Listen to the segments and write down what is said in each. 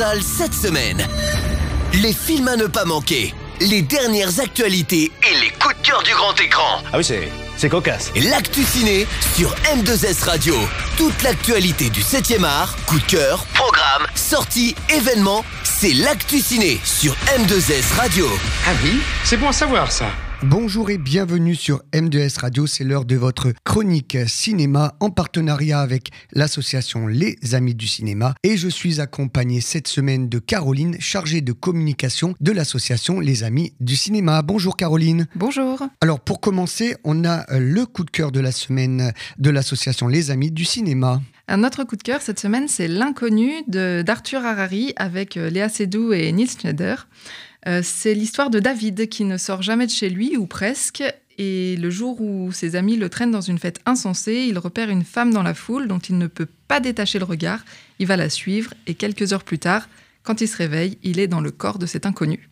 Cette semaine, les films à ne pas manquer, les dernières actualités et les coups de cœur du grand écran. Ah oui, c'est cocasse. L'actu ciné sur M2S Radio. Toute l'actualité du 7e art, coup de cœur, programme, sorties, événements, c'est l'actu ciné sur M2S Radio. Ah oui, c'est bon à savoir ça. Bonjour et bienvenue sur M2S Radio, c'est l'heure de votre chronique cinéma en partenariat avec l'association Les Amis du Cinéma et je suis accompagné cette semaine de Caroline, chargée de communication de l'association Les Amis du Cinéma. Bonjour Caroline. Bonjour. Alors pour commencer, on a le coup de cœur de la semaine de l'association Les Amis du Cinéma. Notre coup de cœur cette semaine, c'est L'Inconnu d'Arthur Harari avec Léa Seydoux et Nils Schneider. C'est l'histoire de David qui ne sort jamais de chez lui, ou presque, et le jour où ses amis le traînent dans une fête insensée, il repère une femme dans la foule dont il ne peut pas détacher le regard. Il va la suivre et quelques heures plus tard, quand il se réveille, il est dans le corps de cet inconnu.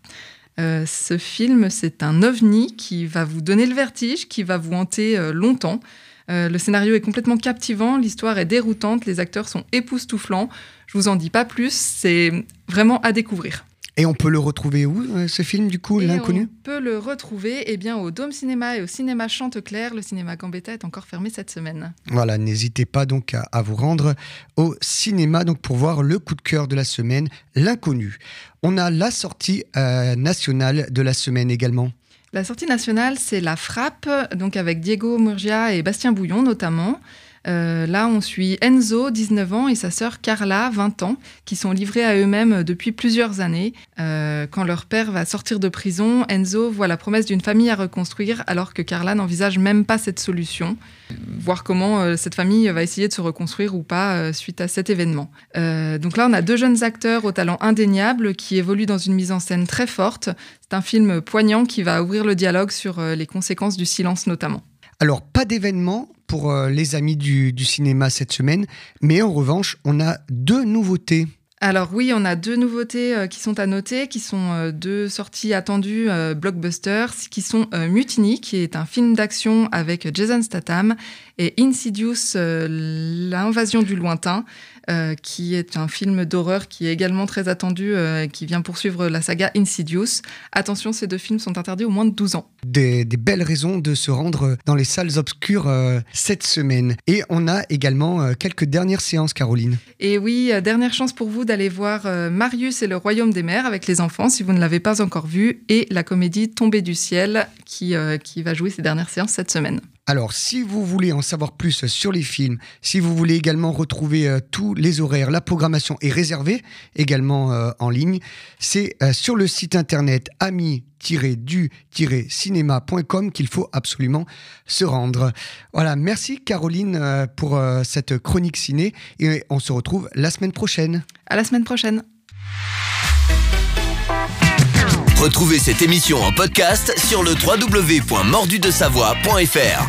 Ce film, c'est un ovni qui va vous donner le vertige, qui va vous hanter longtemps. Le scénario est complètement captivant, l'histoire est déroutante, les acteurs sont époustouflants. Je vous en dis pas plus, c'est vraiment à découvrir. Et on peut le retrouver où, ce film, du coup, L'Inconnu ? On peut le retrouver au Dôme Cinéma et au cinéma Chanteclair. Le cinéma Gambetta est encore fermé cette semaine. Voilà, n'hésitez pas donc à vous rendre au cinéma donc pour voir le coup de cœur de la semaine, L'Inconnu. On a la sortie nationale de la semaine également. La sortie nationale, c'est La Frappe, donc avec Diego Murgia et Bastien Bouillon notamment. Là, on suit Enzo, 19 ans, et sa sœur Carla, 20 ans, qui sont livrés à eux-mêmes depuis plusieurs années. Quand leur père va sortir de prison, Enzo voit la promesse d'une famille à reconstruire, alors que Carla n'envisage même pas cette solution. Voir comment cette famille va essayer de se reconstruire ou pas suite à cet événement. Donc là, on a deux jeunes acteurs au talent indéniable qui évoluent dans une mise en scène très forte. C'est un film poignant qui va ouvrir le dialogue sur les conséquences du silence notamment. Alors, pas d'événement pour les amis du cinéma cette semaine, mais en revanche, on a deux nouveautés. Alors oui, on a deux nouveautés qui sont à noter, qui sont deux sorties attendues blockbusters, qui sont Mutiny, qui est un film d'action avec Jason Statham, et Insidious, l'invasion du lointain, qui est un film d'horreur qui est également très attendu, qui vient poursuivre la saga Insidious. Attention, ces deux films sont interdits aux moins de 12 ans. Des belles raisons de se rendre dans les salles obscures cette semaine. Et on a également quelques dernières séances, Caroline. Et oui, dernière chance pour vous d'aller voir Marius et le Royaume des Mers avec les enfants, si vous ne l'avez pas encore vu, et la comédie Tombée du ciel, qui va jouer ses dernières séances cette semaine. Alors, si vous voulez en savoir plus sur les films, si vous voulez également retrouver tous les horaires, la programmation est réservée également en ligne, c'est sur le site internet ami-du-cinéma.com qu'il faut absolument se rendre. Voilà, merci Caroline pour cette chronique ciné et on se retrouve la semaine prochaine. À la semaine prochaine. Retrouvez cette émission en podcast sur le www.mordudesavoie.fr.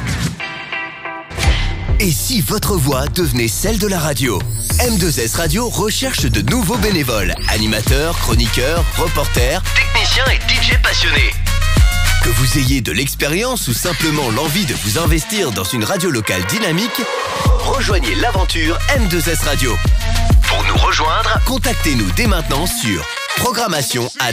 Et si votre voix devenait celle de la radio ? M2S Radio recherche de nouveaux bénévoles, animateurs, chroniqueurs, reporters, techniciens et DJ passionnés. Que vous ayez de l'expérience ou simplement l'envie de vous investir dans une radio locale dynamique, rejoignez l'aventure M2S Radio. Pour nous rejoindre, contactez-nous dès maintenant sur programmation@